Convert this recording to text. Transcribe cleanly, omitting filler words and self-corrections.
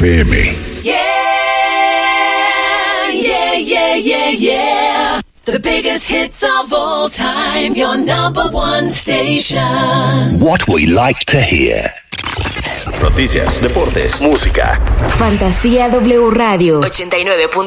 FM. Yeah, yeah, yeah, yeah, yeah. The biggest hits of all time, your number one station. What we like to hear. Noticias, deportes, música. Fantasía W Radio 89.